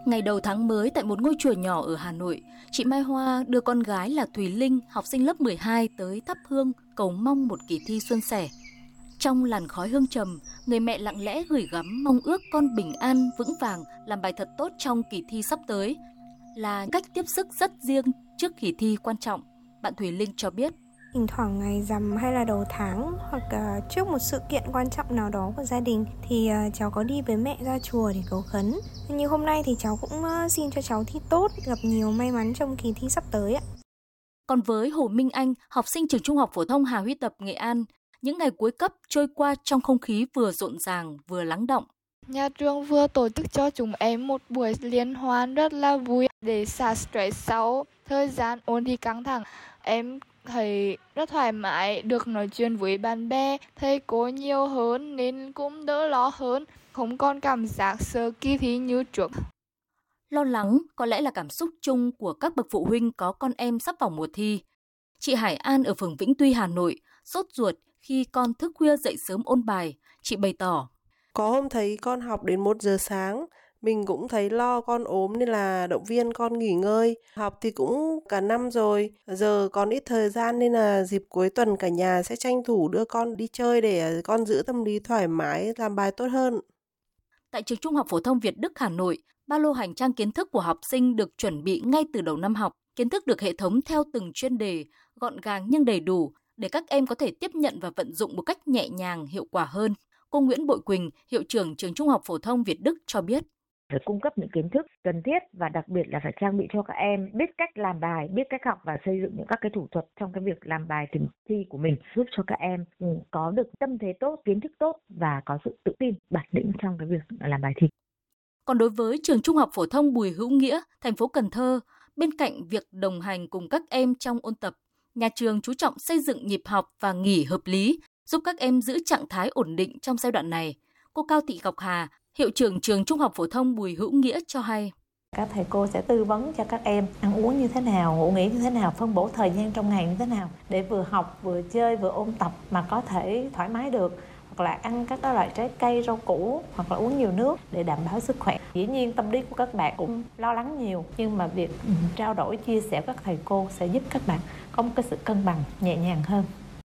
Ngày đầu tháng mới tại một ngôi chùa nhỏ ở Hà Nội, chị Mai Hoa đưa con gái là Thùy Linh, học sinh lớp 12 tới thắp hương cầu mong một kỳ thi suôn sẻ. Trong làn khói hương trầm, người mẹ lặng lẽ gửi gắm mong ước con bình an, vững vàng, làm bài thật tốt trong kỳ thi sắp tới, là cách tiếp sức rất riêng trước kỳ thi quan trọng. Bạn Thùy Linh cho biết. Thỉnh thoảng ngày rằm hay là đầu tháng hoặc trước một sự kiện quan trọng nào đó của gia đình thì cháu có đi với mẹ ra chùa để cầu khấn. Như hôm nay thì cháu cũng xin cho cháu thi tốt, gặp nhiều may mắn trong kỳ thi sắp tới ạ. Còn với Hồ Minh Anh, học sinh trường Trung học phổ thông Hà Huy Tập, Nghệ An, những ngày cuối cấp trôi qua trong không khí vừa rộn ràng vừa lắng động. Nhà trường vừa tổ chức cho chúng em một buổi liên hoan rất là vui để xả stress sau thời gian ôn thi căng thẳng. Em thấy rất thoải mái, được nói chuyện với bạn bè, thầy cô nhiều hơn nên cũng đỡ lo hơn, không còn cảm giác sợ kỳ thi như trước. Lo lắng có lẽ là cảm xúc chung của các bậc phụ huynh có con em sắp vào mùa thi. Chị Hải An ở phường Vĩnh Tuy, Hà Nội, sốt ruột khi con thức khuya dậy sớm ôn bài. Chị bày tỏ. Có hôm thấy con học đến 1 giờ sáng, mình cũng thấy lo con ốm nên là động viên con nghỉ ngơi. Học thì cũng cả năm rồi, giờ còn ít thời gian nên là dịp cuối tuần cả nhà sẽ tranh thủ đưa con đi chơi để con giữ tâm lý thoải mái, làm bài tốt hơn. Tại trường Trung học phổ thông Việt Đức, Hà Nội, ba lô hành trang kiến thức của học sinh được chuẩn bị ngay từ đầu năm học. Kiến thức được hệ thống theo từng chuyên đề, gọn gàng nhưng đầy đủ để các em có thể tiếp nhận và vận dụng một cách nhẹ nhàng, hiệu quả hơn. Cô Nguyễn Bội Quỳnh, hiệu trưởng trường Trung học phổ thông Việt Đức cho biết. Phải cung cấp những kiến thức cần thiết và đặc biệt là phải trang bị cho các em biết cách làm bài, biết cách học và xây dựng những các cái thủ thuật trong cái việc làm bài từng thi của mình, giúp cho các em có được tâm thế tốt, kiến thức tốt và có sự tự tin, bản lĩnh trong cái việc làm bài thi. Còn đối với trường Trung học phổ thông Bùi Hữu Nghĩa, thành phố Cần Thơ, bên cạnh việc đồng hành cùng các em trong ôn tập, nhà trường chú trọng xây dựng nhịp học và nghỉ hợp lý, giúp các em giữ trạng thái ổn định trong giai đoạn này. Cô Cao Thị Ngọc Hà, hiệu trưởng trường Trung học phổ thông Bùi Hữu Nghĩa cho hay. Các thầy cô sẽ tư vấn cho các em ăn uống như thế nào, ngủ nghỉ như thế nào, phân bổ thời gian trong ngày như thế nào để vừa học, vừa chơi, vừa ôn tập mà có thể thoải mái được. Hoặc là ăn các loại trái cây, rau củ hoặc là uống nhiều nước để đảm bảo sức khỏe. Dĩ nhiên tâm lý của các bạn cũng lo lắng nhiều, nhưng mà việc trao đổi, chia sẻ với các thầy cô sẽ giúp các bạn có một cái sự cân bằng nhẹ nhàng hơn.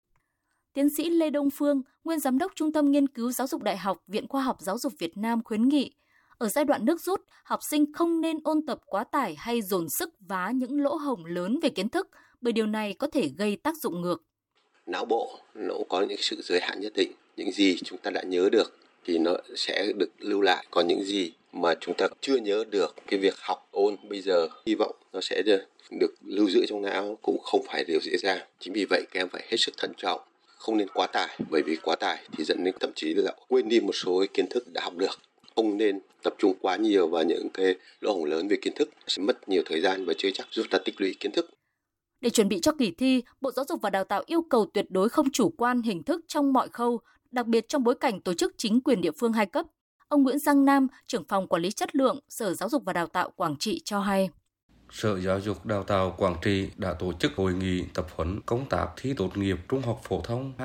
Tiến sĩ Lê Đông Phương, nguyên giám đốc Trung tâm Nghiên cứu Giáo dục Đại học Viện Khoa học Giáo dục Việt Nam khuyến nghị, ở giai đoạn nước rút, học sinh không nên ôn tập quá tải hay dồn sức vá những lỗ hổng lớn về kiến thức, bởi điều này có thể gây tác dụng ngược. Não bộ nó cũng có những sự giới hạn nhất định. Những gì chúng ta đã nhớ được thì nó sẽ được lưu lại. Còn những gì mà chúng ta chưa nhớ được, cái việc học ôn bây giờ hy vọng nó sẽ được lưu giữ trong não cũng không phải điều dễ dàng. Chính vì vậy các em phải hết sức thận trọng, không nên quá tải, bởi vì quá tải thì dẫn đến thậm chí là quên đi một số kiến thức đã học được. Không nên tập trung quá nhiều vào những cái lỗ hổng lớn về kiến thức, sẽ mất nhiều thời gian và chưa chắc giúp ta tích lũy kiến thức. Để chuẩn bị cho kỳ thi, Bộ Giáo dục và Đào tạo yêu cầu tuyệt đối không chủ quan hình thức trong mọi khâu, đặc biệt trong bối cảnh tổ chức chính quyền địa phương hai cấp. Ông Nguyễn Giang Nam, trưởng phòng quản lý chất lượng, Sở Giáo dục và Đào tạo Quảng Trị cho hay. Sở Giáo dục Đào tạo Quảng Trị đã tổ chức hội nghị tập huấn công tác thi tốt nghiệp Trung học phổ thông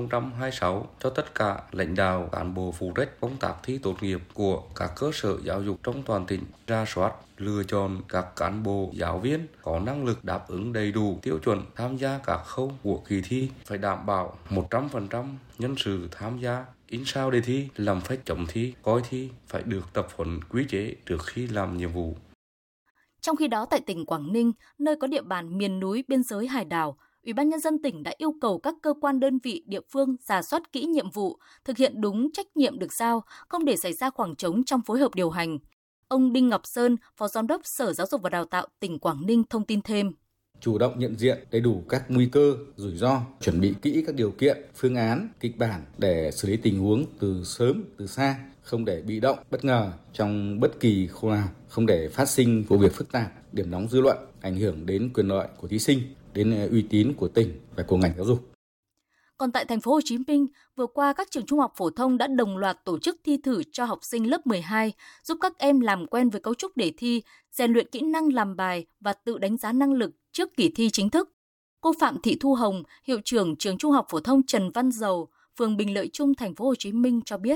2026 cho tất cả lãnh đạo, cán bộ phụ trách công tác thi tốt nghiệp của các cơ sở giáo dục trong toàn tỉnh, rà soát, lựa chọn các cán bộ, giáo viên có năng lực đáp ứng đầy đủ tiêu chuẩn tham gia các khâu của kỳ thi, phải đảm bảo 100% nhân sự tham gia, in sao đề thi, làm phách chấm thi, coi thi phải được tập huấn quy chế trước khi làm nhiệm vụ. Trong khi đó, tại tỉnh Quảng Ninh, nơi có địa bàn miền núi biên giới hải đảo, Ủy ban Nhân dân tỉnh đã yêu cầu các cơ quan đơn vị địa phương rà soát kỹ nhiệm vụ, thực hiện đúng trách nhiệm được giao, không để xảy ra khoảng trống trong phối hợp điều hành. Ông Đinh Ngọc Sơn, Phó Giám đốc Sở Giáo dục và Đào tạo tỉnh Quảng Ninh thông tin thêm. Chủ động nhận diện đầy đủ các nguy cơ, rủi ro, chuẩn bị kỹ các điều kiện, phương án, kịch bản để xử lý tình huống từ sớm, từ xa, không để bị động, bất ngờ trong bất kỳ khâu nào, không để phát sinh vụ việc phức tạp, điểm nóng dư luận, ảnh hưởng đến quyền lợi của thí sinh, đến uy tín của tỉnh và của ngành giáo dục. Còn tại thành phố Hồ Chí Minh, vừa qua các trường trung học phổ thông đã đồng loạt tổ chức thi thử cho học sinh lớp 12, giúp các em làm quen với cấu trúc đề thi, rèn luyện kỹ năng làm bài và tự đánh giá năng lực trước kỳ thi chính thức. Cô Phạm Thị Thu Hồng, hiệu trưởng trường Trung học phổ thông Trần Văn Dầu, phường Bình Lợi Trung, thành phố Hồ Chí Minh cho biết.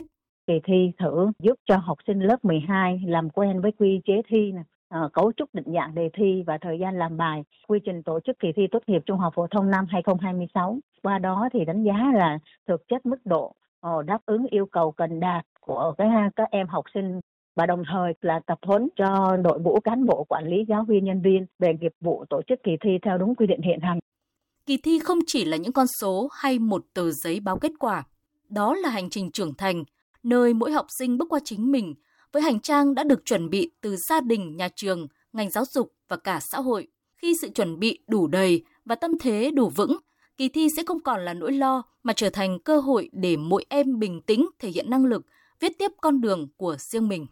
kỳ thi thử giúp cho học sinh lớp 12 làm quen với quy chế thi nè, cấu trúc định dạng đề thi và thời gian làm bài, quy trình tổ chức kỳ thi tốt nghiệp trung học phổ thông năm 2026. Qua đó thì đánh giá là thực chất mức độ đáp ứng yêu cầu cần đạt của các em học sinh, và đồng thời là tập huấn cho đội ngũ cán bộ quản lý, giáo viên, nhân viên về nghiệp vụ tổ chức kỳ thi theo đúng quy định hiện hành. Kỳ thi không chỉ là những con số hay một tờ giấy báo kết quả, đó là hành trình trưởng thành, nơi mỗi học sinh bước qua chính mình với hành trang đã được chuẩn bị từ gia đình, nhà trường, ngành giáo dục và cả xã hội. Khi sự chuẩn bị đủ đầy và tâm thế đủ vững, kỳ thi sẽ không còn là nỗi lo mà trở thành cơ hội để mỗi em bình tĩnh thể hiện năng lực, viết tiếp con đường của riêng mình.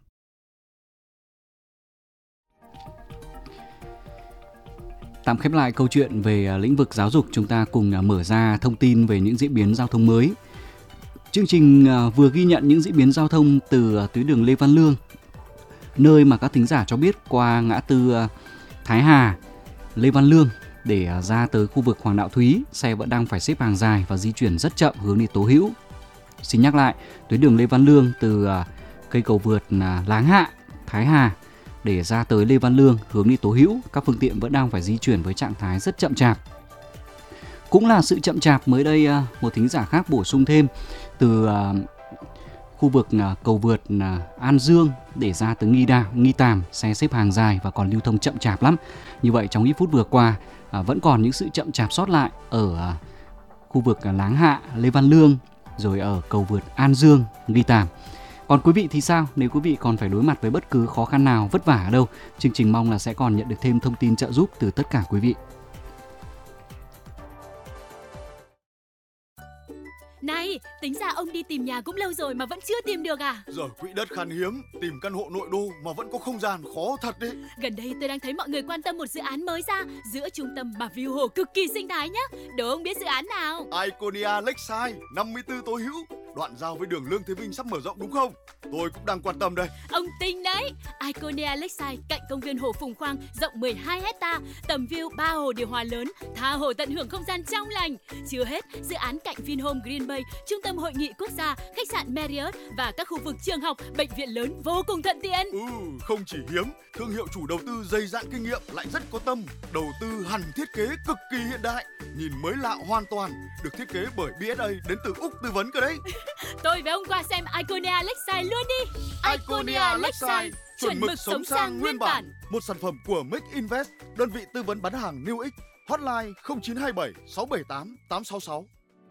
Tạm khép lại câu chuyện về lĩnh vực giáo dục, chúng ta cùng mở ra thông tin về những diễn biến giao thông mới. Chương trình vừa ghi nhận những diễn biến giao thông từ tuyến đường Lê Văn Lương, nơi mà các thính giả cho biết qua ngã tư Thái Hà, Lê Văn Lương để ra tới khu vực Hoàng Đạo Thúy, xe vẫn đang phải xếp hàng dài và di chuyển rất chậm hướng đi Tố Hữu. Xin nhắc lại, tuyến đường Lê Văn Lương từ cây cầu vượt Láng Hạ, Thái Hà để ra tới Lê Văn Lương hướng đi Tố Hữu, các phương tiện vẫn đang phải di chuyển với trạng thái rất chậm chạp. Cũng là sự chậm chạp, mới đây một thính giả khác bổ sung thêm từ khu vực cầu vượt An Dương để ra tới Nghi Tàm, xe xếp hàng dài và còn lưu thông chậm chạp lắm. Như vậy trong ít phút vừa qua vẫn còn những sự chậm chạp sót lại ở khu vực Láng Hạ, Lê Văn Lương, rồi ở cầu vượt An Dương, Nghi Tàm. Còn quý vị thì sao? Nếu quý vị còn phải đối mặt với bất cứ khó khăn nào, vất vả ở đâu, chương trình mong là sẽ còn nhận được thêm thông tin trợ giúp từ tất cả quý vị. Này, tính ra ông đi tìm nhà cũng lâu rồi mà vẫn chưa tìm được à? Giờ quỹ đất khan hiếm, tìm căn hộ nội đô mà vẫn có không gian khó thật đấy. Gần đây tôi đang thấy mọi người quan tâm một dự án mới ra giữa trung tâm và view hồ cực kỳ sinh thái nhá. Đố ông biết dự án nào? Iconia Lakeside, 54 Tố Hữu, đoạn giao với đường Lương Thế Vinh sắp mở rộng đúng không? Tôi cũng đang quan tâm đây. Ông tinh đấy. Iconia Lakeside cạnh công viên hồ Phùng Khoang, rộng 12 hecta, tầm view 3 hồ điều hòa lớn, tha hồ tận hưởng không gian trong lành. Chưa hết, dự án cạnh Vinhome Green Bay, trung tâm hội nghị quốc gia, khách sạn Marriott và các khu vực trường học, bệnh viện lớn vô cùng thuận tiện. Không chỉ hiếm, thương hiệu chủ đầu tư dày dạn kinh nghiệm lại rất có tâm, đầu tư hẳn thiết kế cực kỳ hiện đại, nhìn mới lạ hoàn toàn, được thiết kế bởi BSA đến từ Úc tư vấn cơ đấy. Tôi với ông qua xem Iconia Lakeside luôn đi. Iconia Lakeside, chuẩn mực sống sang nguyên bản. Một sản phẩm của Make Invest, đơn vị tư vấn bán hàng New X. Hotline 0927 678 866.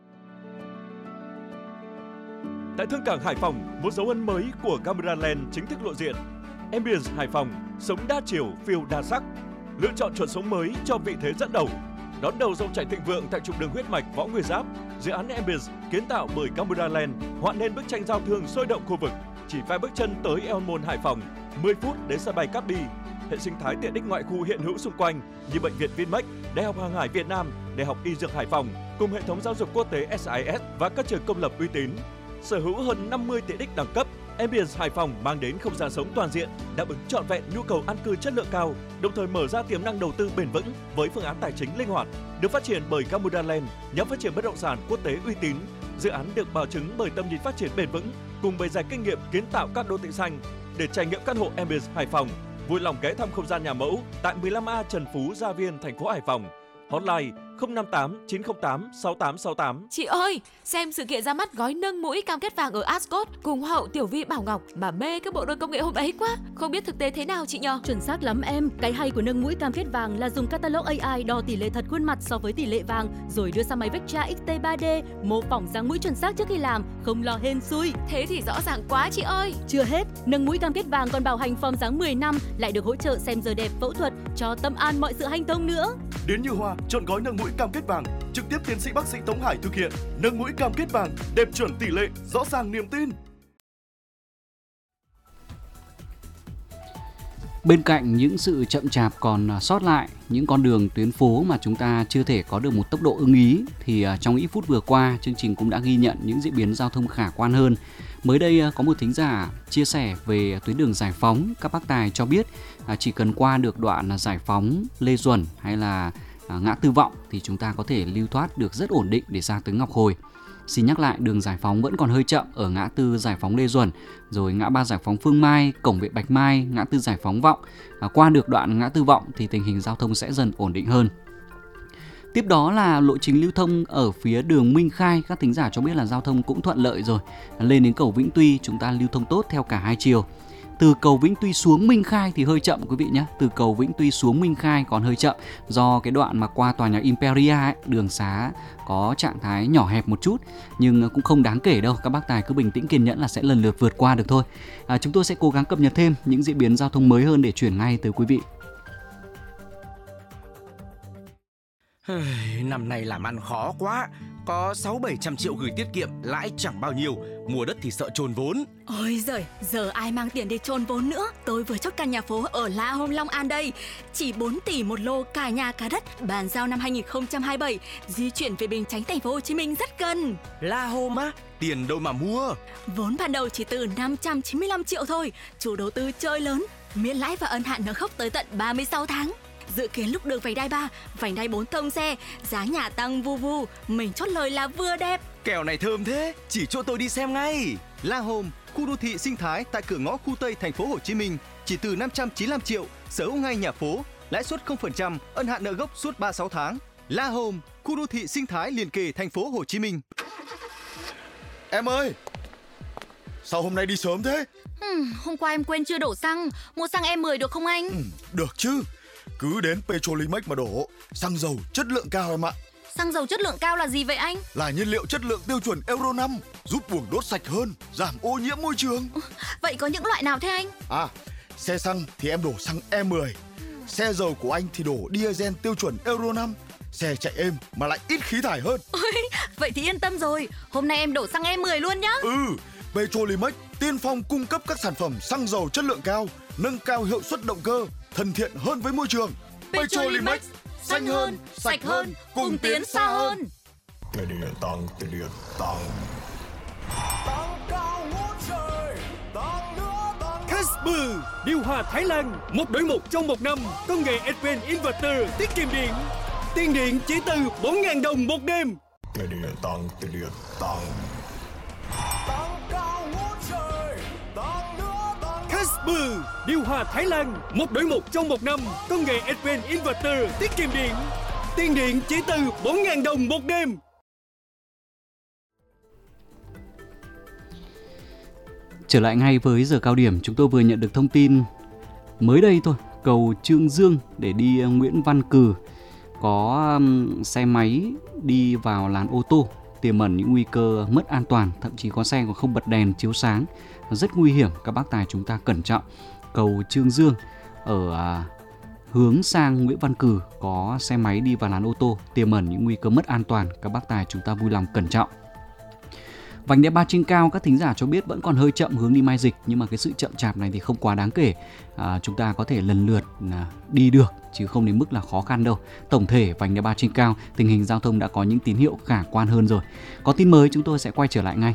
Tại Thương cảng Hải Phòng, một dấu ấn mới của Cameraland chính thức lộ diện. Ambience Hải Phòng, sống đa chiều, phiêu đa sắc. Lựa chọn chuẩn sống mới cho vị thế dẫn đầu. Đón đầu dòng chảy thịnh vượng tại trục đường huyết mạch Võ Nguyên Giáp, dự án Ambience kiến tạo bởi Cameraland họa nên bức tranh giao thương sôi động khu vực. Chỉ vài bước chân tới El Môn Hải Phòng, 10 phút đến sân bay Cát Bi. Hệ sinh thái tiện ích ngoại khu hiện hữu xung quanh như bệnh viện Vinmec, Đại học Hàng hải Việt Nam, Đại học Y Dược Hải Phòng cùng hệ thống giáo dục quốc tế SIS và các trường công lập uy tín. Sở hữu hơn 50 tiện ích đẳng cấp, Ambience Hải Phòng mang đến không gian sống toàn diện, đáp ứng trọn vẹn nhu cầu an cư chất lượng cao, đồng thời mở ra tiềm năng đầu tư bền vững với phương án tài chính linh hoạt. Được phát triển bởi Cameraland, nhóm phát triển bất động sản quốc tế uy tín. Dự án được bảo chứng bởi tầm nhìn phát triển bền vững cùng bề dày kinh nghiệm kiến tạo các đô thị xanh. Để trải nghiệm căn hộ Ambience Hải Phòng, vui lòng ghé thăm không gian nhà mẫu tại 15A Trần Phú, Gia Viên, thành phố Hải Phòng. Hotline 058 908 6868. Chị ơi, xem sự kiện ra mắt gói nâng mũi cam kết vàng ở Ascot cùng Hoa hậu Tiểu Vi Bảo Ngọc mà mê cái bộ đôi công nghệ hôm ấy quá. Không biết thực tế thế nào chị nhờ? Chuẩn xác lắm em. Cái hay của nâng mũi cam kết vàng là dùng catalog AI đo tỷ lệ thật khuôn mặt so với tỷ lệ vàng, rồi đưa sang máy Vectra XT 3D mô phỏng dáng mũi chuẩn xác trước khi làm, không lo hên xui. Thế thì rõ ràng quá chị ơi. Chưa hết, nâng mũi cam kết vàng còn bảo hành form dáng 10 năm, lại được hỗ trợ xem giờ đẹp, phẫu thuật, cho tâm an mọi sự hanh thông nữa. Đến Như Hoa, chọn gói nâng mũi cam kết vàng, trực tiếp tiến sĩ bác sĩ Tống Hải thực hiện. Nâng mũi cam kết vàng, đẹp chuẩn tỷ lệ, rõ ràng niềm tin. Bên cạnh những sự chậm chạp còn sót lại, những con đường tuyến phố mà chúng ta chưa thể có được một tốc độ ưng ý, thì trong ít phút vừa qua, chương trình cũng đã ghi nhận những diễn biến giao thông khả quan hơn. Mới đây có một thính giả chia sẻ về tuyến đường Giải Phóng. Các bác tài cho biết chỉ cần qua được đoạn Giải Phóng, Lê Duẩn hay là ngã tư Vọng thì chúng ta có thể lưu thoát được rất ổn định để ra tới Ngọc Hồi. Xin nhắc lại, đường Giải Phóng vẫn còn hơi chậm ở ngã tư Giải Phóng Lê Duẩn, rồi ngã ba Giải Phóng Phương Mai, cổng Viện Bạch Mai, ngã tư Giải Phóng Vọng. Qua được đoạn ngã tư Vọng thì tình hình giao thông sẽ dần ổn định hơn. Tiếp đó là lộ trình lưu thông ở phía đường Minh Khai. Các thính giả cho biết là giao thông cũng thuận lợi rồi. Lên đến cầu Vĩnh Tuy chúng ta lưu thông tốt theo cả hai chiều. Từ cầu Vĩnh Tuy xuống Minh Khai thì hơi chậm quý vị nhé. Từ cầu Vĩnh Tuy xuống Minh Khai còn hơi chậm do cái đoạn mà qua tòa nhà Imperia ấy, đường xá có trạng thái nhỏ hẹp một chút, nhưng cũng không đáng kể đâu. Các bác tài cứ bình tĩnh kiên nhẫn là sẽ lần lượt vượt qua được thôi. Chúng tôi sẽ cố gắng cập nhật thêm những diễn biến giao thông mới hơn để chuyển ngay tới quý vị. Năm nay làm ăn khó quá, có 600-700 triệu gửi tiết kiệm, lãi chẳng bao nhiêu, mua đất thì sợ chôn vốn. Ôi giời, giờ ai mang tiền để chôn vốn nữa. Tôi vừa chốt căn nhà phố ở La Home, Long An đây. Chỉ 4 tỷ một lô, cả nhà cả đất, bàn giao năm 2027, di chuyển về Bình Chánh, thành phố Hồ Chí Minh rất gần. La Home á, tiền đâu mà mua? Vốn ban đầu chỉ từ 595 triệu thôi, chủ đầu tư chơi lớn, miễn lãi và ân hạn nợ gốc tới tận 36 tháng. Dự kiến lúc đường vành đai 3, vành đai 4 thông xe, giá nhà tăng vu vu, mình chốt lời là vừa đẹp. Kèo này thơm thế, chỉ cho tôi đi xem ngay. La Home, khu đô thị sinh thái tại cửa ngõ khu Tây thành phố Hồ Chí Minh, chỉ từ 595 triệu, sở hữu ngay nhà phố, lãi suất 0%, ân hạn nợ gốc suốt 36 tháng. La Home, khu đô thị sinh thái liền kề thành phố Hồ Chí Minh. Em ơi, sao hôm nay đi sớm thế? Hôm qua em quên chưa đổ xăng, mua xăng E10 được không anh? Được chứ, cứ đến Petrolimex mà đổ, xăng dầu chất lượng cao em ạ. Xăng dầu chất lượng cao là gì vậy anh? Là nhiên liệu chất lượng tiêu chuẩn Euro 5, giúp buồng đốt sạch hơn, giảm ô nhiễm môi trường. Vậy có những loại nào thế anh? Xe xăng thì em đổ xăng E10, xe dầu của anh thì đổ diesel tiêu chuẩn Euro 5. Xe chạy êm mà lại ít khí thải hơn. Vậy thì yên tâm rồi, hôm nay em đổ xăng E10 luôn nhá. Petrolimex tiên phong cung cấp các sản phẩm xăng dầu chất lượng cao, nâng cao hiệu suất động cơ, thân thiện hơn với môi trường. Petrolimex, xanh hơn, sạch hơn, cùng tiến xa hơn. Tiền điện tăng. Casper, điều hòa Thái Lan, 1 đổi 1 trong 1 năm, công nghệ Advanced Inverter tiết kiệm điện. Tiền điện chỉ từ 4.000 đồng một đêm. Tiền điện tăng. Casper, điều hòa Thái Lan, 1 đổi 1 trong 1 năm, công nghệ Advanced Inverter tiết kiệm điện. Tiền điện chỉ từ 4.000 đồng một đêm. Trở lại ngay với giờ cao điểm, chúng tôi vừa nhận được thông tin mới đây thôi. Cầu Trương Dương để đi Nguyễn Văn Cừ có xe máy đi vào làn ô tô, tiềm ẩn những nguy cơ mất an toàn, thậm chí có xe còn không bật đèn chiếu sáng, rất nguy hiểm. Các bác tài chúng ta cẩn trọng. Cầu Trương Dương ở hướng sang Nguyễn Văn Cừ có xe máy đi vào làn ô tô, tiềm ẩn những nguy cơ mất an toàn. Các bác tài chúng ta vui lòng cẩn trọng. Vành đai 3 trên cao, các thính giả cho biết vẫn còn hơi chậm hướng đi Mai Dịch, nhưng mà cái sự chậm chạp này thì không quá đáng kể. Chúng ta có thể lần lượt đi được chứ không đến mức là khó khăn đâu. Tổng thể vành đai 3 trên cao, tình hình giao thông đã có những tín hiệu khả quan hơn rồi. Có tin mới chúng tôi sẽ quay trở lại ngay.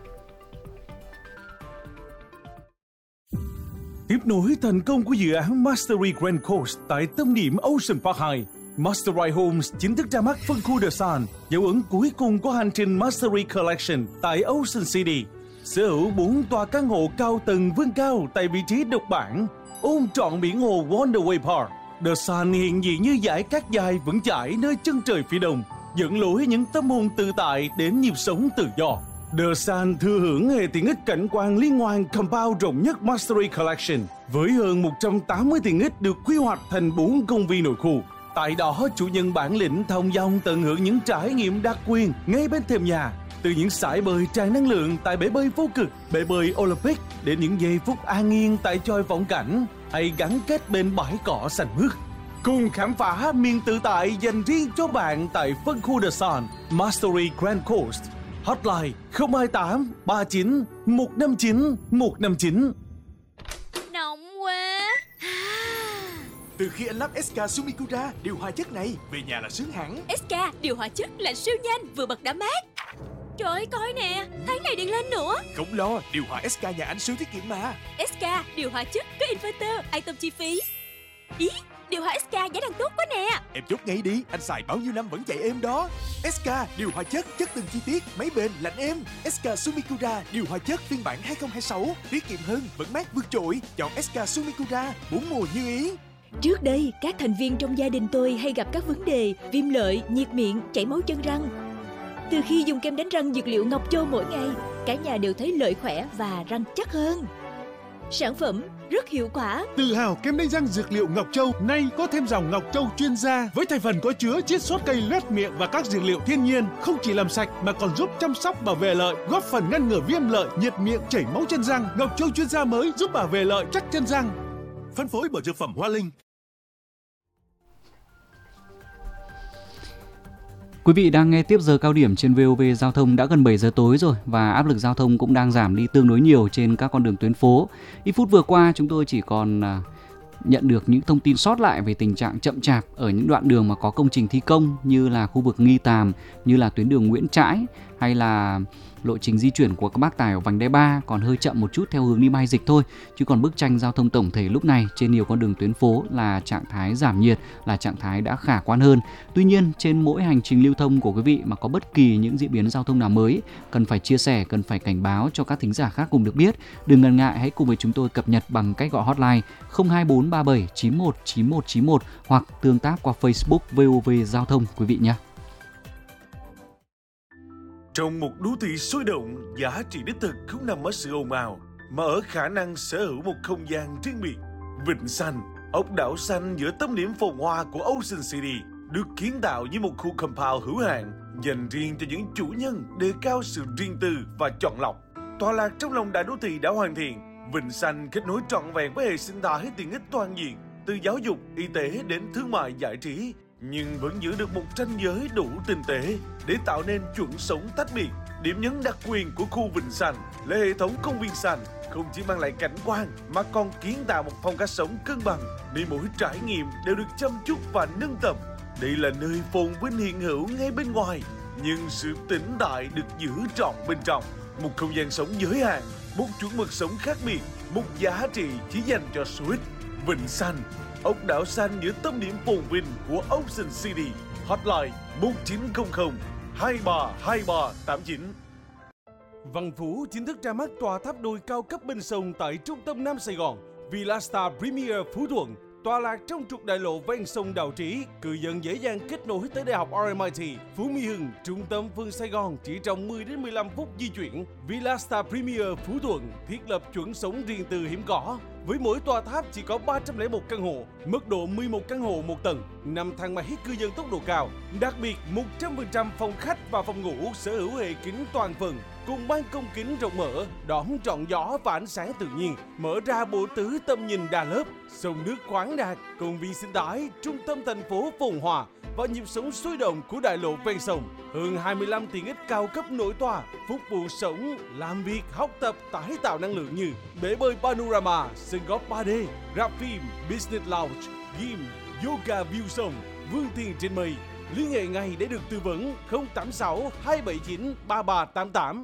Tiếp nối thành công của dự án Mastery Grand Coast tại tâm điểm Ocean Park 2, Mastery Homes chính thức ra mắt phân khu The Sun, dấu ấn cuối cùng của hành trình Mastery Collection tại Ocean City. Sở hữu 4 tòa căn hộ cao tầng vươn cao tại vị trí độc bản, ôm trọn biển hồ Wonderway Park. The Sun hiện diện như dải cát dài vững chãi nơi chân trời phía đông, dẫn lối những tâm hồn tự tại đến nhịp sống tự do. The Sun thừa hưởng hệ tiện ích cảnh quan liên hoàn compound rộng nhất Mastery Collection, với hơn 180 tiện ích được quy hoạch thành 4 công viên nội khu. Tại đó, chủ nhân bản lĩnh thong dong tận hưởng những trải nghiệm đặc quyền ngay bên thềm nhà, từ những sải bơi tràn năng lượng tại bể bơi vô cực, bể bơi Olympic, đến những giây phút an yên tại chòi vọng cảnh, hay gắn kết bên bãi cỏ xanh mướt. Cùng khám phá miền tự tại dành riêng cho bạn tại phân khu The Sun, Mastery Grand Coast. Hotline 028 39 159 159. Nóng quá. Từ khi anh lắp SK Sumikura, điều hòa chất này, về nhà là sướng hẳn. SK điều hòa chất là siêu nhanh, vừa bật đã mát. Trời ơi, coi nè, tháng này điện lên nữa. Không lo, điều hòa SK nhà anh siêu tiết kiệm mà. SK điều hòa chất có inverter, an tâm chi phí. Ý, Điều hòa SK giá đang tốt quá nè. Em chốt ngay đi, anh xài bao nhiêu năm vẫn chạy êm đó. SK điều hòa chất từng chi tiết, máy bền lạnh êm. SK Sumikura điều hòa chất phiên bản 2026, tiết kiệm hơn, vẫn mát vượt trội. Chọn SK Sumikura, 4 mùa như ý. Trước đây, các thành viên trong gia đình tôi hay gặp các vấn đề viêm lợi, nhiệt miệng, chảy máu chân răng. Từ khi dùng kem đánh răng dược liệu Ngọc Châu mỗi ngày, cả nhà đều thấy lợi khỏe và răng chắc hơn. Sản phẩm rất hiệu quả. Tự hào kem đánh răng dược liệu Ngọc Châu nay có thêm dòng Ngọc Châu chuyên gia với thành phần có chứa chiết xuất cây loét miệng và các dược liệu thiên nhiên, không chỉ làm sạch mà còn giúp chăm sóc bảo vệ lợi, góp phần ngăn ngừa viêm lợi, nhiệt miệng, chảy máu chân răng. Ngọc Châu chuyên gia mới giúp bảo vệ lợi chắc chân răng. Phân phối bởi dược phẩm Hoa Linh. Quý vị đang nghe tiếp giờ cao điểm trên VOV Giao thông. Đã gần 7 giờ tối rồi và áp lực giao thông cũng đang giảm đi tương đối nhiều trên các con đường tuyến phố. Ít phút vừa qua chúng tôi chỉ còn nhận được những thông tin sót lại về tình trạng chậm chạp ở những đoạn đường mà có công trình thi công, như là khu vực Nghi Tàm, như là tuyến đường Nguyễn Trãi, hay là lộ trình di chuyển của các bác tài ở vành đai 3 còn hơi chậm một chút theo hướng đi Mai Dịch thôi. Chứ còn bức tranh giao thông tổng thể lúc này trên nhiều con đường tuyến phố là trạng thái giảm nhiệt, là trạng thái đã khả quan hơn. Tuy nhiên trên mỗi hành trình lưu thông của quý vị mà có bất kỳ những diễn biến giao thông nào mới, cần phải chia sẻ, cần phải cảnh báo cho các thính giả khác cùng được biết. Đừng ngần ngại, hãy cùng với chúng tôi cập nhật bằng cách gọi hotline 02437 91 91 91 hoặc tương tác qua Facebook VOV Giao thông quý vị nhé. Trong một đô thị sôi động, giá trị đích thực không nằm ở sự ồn ào, mà ở khả năng sở hữu một không gian riêng biệt. Vịnh Xanh, ốc đảo xanh giữa tâm điểm phồn hoa của Ocean City, được kiến tạo như một khu compound hữu hạn dành riêng cho những chủ nhân đề cao sự riêng tư và chọn lọc. Tọa lạc trong lòng đại đô thị đã hoàn thiện, Vịnh Xanh kết nối trọn vẹn với hệ sinh thái tiện ích toàn diện, từ giáo dục, y tế đến thương mại giải trí, nhưng vẫn giữ được một ranh giới đủ tinh tế để tạo nên chuẩn sống tách biệt. Điểm nhấn đặc quyền của khu Vịnh Xanh là hệ thống công viên xanh không chỉ mang lại cảnh quan mà còn kiến tạo một phong cách sống cân bằng, nơi mỗi trải nghiệm đều được chăm chút và nâng tầm. Đây là nơi phồn vinh hiện hữu ngay bên ngoài, nhưng sự tĩnh tại được giữ trọn bên trong. Một không gian sống giới hạn, một chuẩn mực sống khác biệt, một giá trị chỉ dành cho số ít. Vịnh Xanh, ốc đảo xanh giữa tâm điểm phồn vinh của Ocean City. Hotline 1900 232389. Văn Phú chính thức ra mắt tòa tháp đôi cao cấp bên sông tại trung tâm Nam Sài Gòn. Villa Star Premier Phú Thuận, tọa lạc trong trục đại lộ ven sông Đào Trí, cư dân dễ dàng kết nối tới Đại học RMIT, Phú Mỹ Hưng, trung tâm phương Sài Gòn chỉ trong 10 đến 15 phút di chuyển. Villa Star Premier Phú Thuận thiết lập chuẩn sống riêng tư hiếm có. Với mỗi tòa tháp chỉ có 301 căn hộ, mức độ 11 căn hộ một tầng, 5 thang máy cư dân tốc độ cao. Đặc biệt, 100% phòng khách và phòng ngủ sở hữu hệ kính toàn phần, cùng ban công kính rộng mở, đón trọn gió và ánh sáng tự nhiên, mở ra bộ tứ tầm nhìn đa lớp, sông nước khoáng đạt, công viên sinh thái, trung tâm thành phố phồn hoa và nhịp sống sôi động của đại lộ ven sông. Hơn 25 tiện ích cao cấp nổi tòa, phục vụ sống, làm việc, học tập, tái tạo năng lượng như bể bơi Panorama, sân golf 3D, rạp phim, business lounge, gym, yoga view sông, vươn tiền trên mây. Liên hệ ngay để được tư vấn 086 279 3388.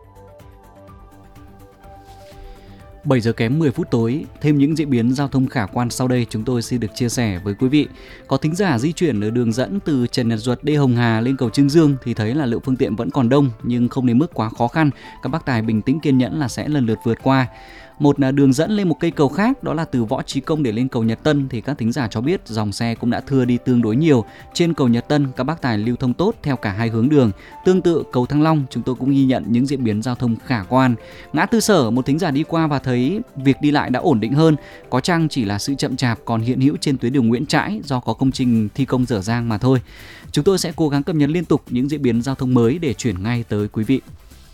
7 giờ kém 10 phút tối, thêm những diễn biến giao thông khả quan sau đây chúng tôi xin được chia sẻ với quý vị. Có thính giả di chuyển ở đường dẫn từ Trần Nhật Duật Đê Hồng Hà lên cầu Trương Dương thì thấy là lượng phương tiện vẫn còn đông nhưng không đến mức quá khó khăn. Các bác tài bình tĩnh kiên nhẫn là sẽ lần lượt vượt qua. Một đường dẫn lên một cây cầu khác, đó là từ Võ Trí Công để lên cầu Nhật Tân thì các thính giả cho biết dòng xe cũng đã thưa đi tương đối nhiều. Trên cầu Nhật Tân các bác tài lưu thông tốt theo cả hai hướng đường. Tương tự cầu Thăng Long chúng tôi cũng ghi nhận những diễn biến giao thông khả quan. Ngã tư Sở một thính giả đi qua và thấy việc đi lại đã ổn định hơn, có chăng chỉ là sự chậm chạp còn hiện hữu trên tuyến đường Nguyễn Trãi do có công trình thi công dở dang mà thôi. Chúng tôi sẽ cố gắng cập nhật liên tục những diễn biến giao thông mới để chuyển ngay tới quý vị.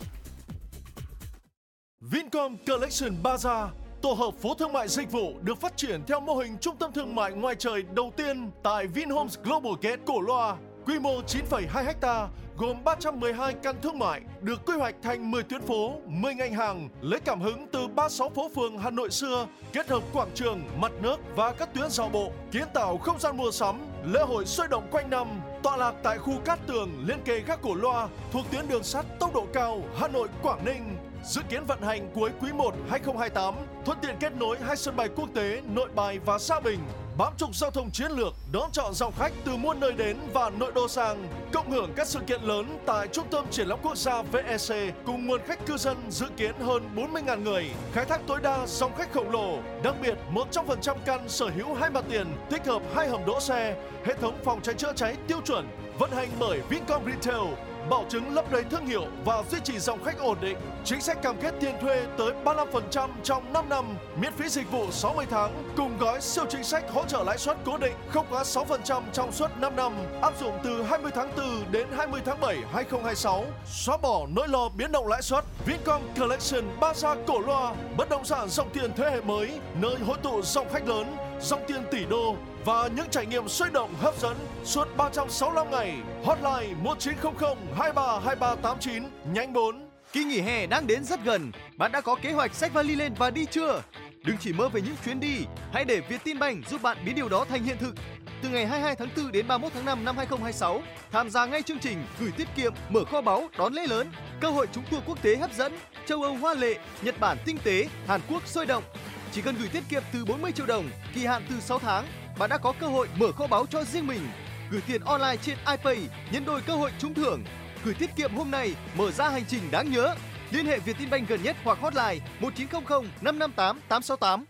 Vincom Collection Bazaar, tổ hợp phố thương mại dịch vụ được phát triển theo mô hình trung tâm thương mại ngoài trời đầu tiên tại Vinhomes Global Gate Cổ Loa. Quy mô 9,2 ha, gồm 312 căn thương mại, được quy hoạch thành 10 tuyến phố, 10 ngành hàng, lấy cảm hứng từ 36 phố phường Hà Nội xưa, kết hợp quảng trường, mặt nước và các tuyến giao bộ, kiến tạo không gian mua sắm, lễ hội sôi động quanh năm. Tọa lạc tại khu Cát Tường, liên kề gác Cổ Loa, thuộc tuyến đường sắt tốc độ cao Hà Nội - Quảng Ninh. Dự kiến vận hành cuối quý 1 2028, thuận tiện kết nối hai sân bay quốc tế Nội Bài và Sa Bình. bám trục giao thông chiến lược, đón chọn dòng khách từ muôn nơi đến và nội đô sang, cộng hưởng các sự kiện lớn tại Trung tâm Triển lãm Quốc gia VEC cùng nguồn khách cư dân dự kiến hơn 40.000 người, khai thác tối đa dòng khách khổng lồ. Đặc biệt, 100% căn sở hữu 2 mặt tiền, tích hợp 2 hầm đỗ xe, hệ thống phòng cháy chữa cháy tiêu chuẩn, vận hành bởi Vincom Retail, bảo chứng lấp đầy thương hiệu và duy trì dòng khách ổn định. Chính sách cam kết tiền thuê tới 35% trong 5 năm, miễn phí dịch vụ 60 tháng, cùng gói siêu chính sách hỗ trợ lãi suất cố định không quá 6% trong suốt 5 năm, áp dụng từ 20 tháng 4 đến 20 tháng 7 2026. Xóa bỏ nỗi lo biến động lãi suất. Vincom Collection Bazaar Cổ Loa, bất động sản dòng tiền thế hệ mới, nơi hội tụ dòng khách lớn, dòng tiền tỷ đô và những trải nghiệm sôi động hấp dẫn suốt 365 ngày. Hotline 1900 23 2389 nhánh 4. Kỳ nghỉ hè đang đến rất gần. Bạn đã có kế hoạch xách vali lên và đi chưa? Đừng chỉ mơ về những chuyến đi, hãy để Vietinbank giúp bạn biến điều đó thành hiện thực. Từ ngày 22 tháng 4 đến 31 tháng 5 năm 2026, tham gia ngay chương trình gửi tiết kiệm mở kho báu đón lễ lớn, cơ hội trúng tour quốc tế hấp dẫn, châu Âu hoa lệ, Nhật Bản tinh tế, Hàn Quốc sôi động. Chỉ cần gửi tiết kiệm từ 40 triệu đồng, kỳ hạn từ 6 tháng, bạn đã có cơ hội mở kho báu cho riêng mình. Gửi tiền online trên iPay, nhân đôi cơ hội trúng thưởng. Gửi tiết kiệm hôm nay, mở ra hành trình đáng nhớ. Liên hệ Vietinbank gần nhất hoặc hotline 1900 558 868.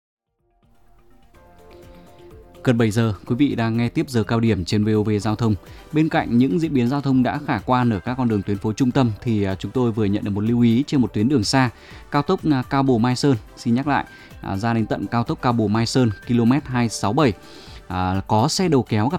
Gần 7 giờ, quý vị đang nghe tiếp giờ cao điểm trên VOV Giao thông. Bên cạnh những diễn biến giao thông đã khả quan ở các con đường tuyến phố trung tâm thì chúng tôi vừa nhận được một lưu ý trên một tuyến đường xa, cao tốc Cao Bồ Mai Sơn. Xin nhắc lại, ra đến tận cao tốc Cao Bồ Mai Sơn, km 267. Có xe đầu kéo gặp